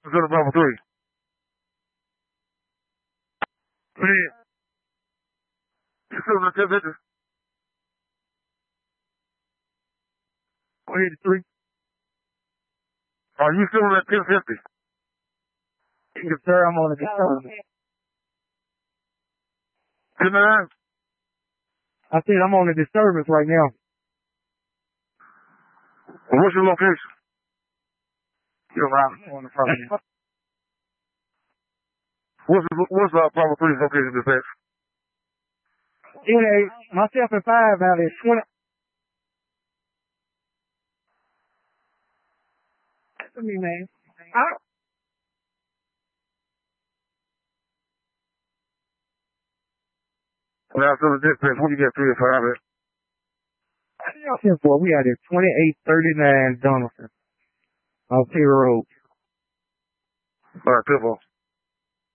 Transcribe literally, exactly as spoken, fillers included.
Let's go to Bravo three. Man, you still in the ten fifty? one eighty-three. Are you still in that ten fifty? Yes, sir, I'm on the disturbance. ten nine? I said I'm on the disturbance right now. Well, what's your location? You're around on the property. What's the, what's uh, Bravo three's location dispatch? N eight, myself and five out at twenty. That's me, man. I, Now, so the dispatch, what do you got three or five at? ten four, we out at twenty-eight thirty-nine Donaldson on Taylor Road. All right, good.